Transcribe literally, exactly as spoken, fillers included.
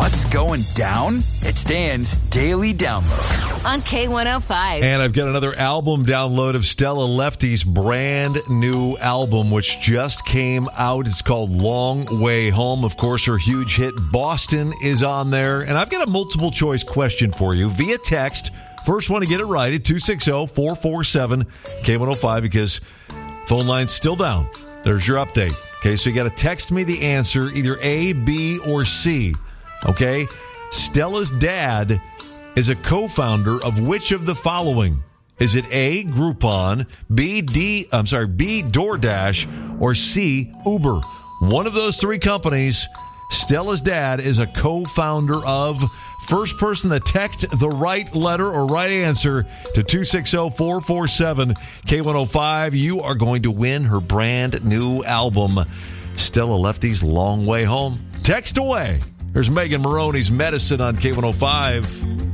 What's going down? It's Dan's Daily Download on K one oh five. And I've got another album download of Stella Lefty's brand new album, which just came out. It's called Long Way Home. Of course, her huge hit Boston is on there. And I've got a multiple choice question for you via text. First one to get it right at two six zero, four four seven, K one oh five because phone line's still down. There's your update. Okay, so you got to text me the answer, either A, B, or C. Okay? Stella's dad is a co-founder of which of the following? Is it A, Groupon, B, D, I'm sorry, B, DoorDash, or C, Uber? One of those three companies, Stella's dad is a co-founder of. First person to text the right letter or right answer to two six zero, four four seven, K one oh five, you are going to win her brand new album, Stella Lefty's Long Way Home. Text away. There's Megan Maroney's Medicine on K one oh five.